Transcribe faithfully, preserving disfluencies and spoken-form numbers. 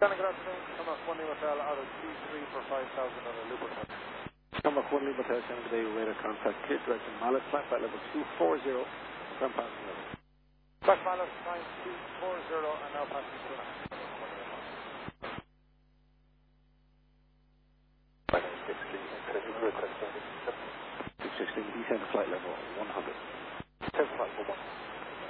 Good afternoon. Thomas one Lima Hotel out of T three for five thousand on a loop hotel. Thomas one Lima Hotel, Shannon today, radar contact, clear direction, Mallet, flight flight level two four zero, ground passing level. Flight Mallet nine two four zero and now passing through. six sixteen, descend to flight level one hundred. Ten flight for one.